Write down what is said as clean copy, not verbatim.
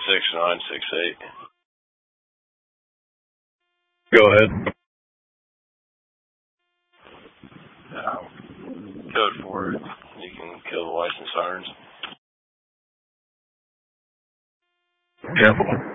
6968. Go ahead. Code for it. You can kill the license sirens. Yep.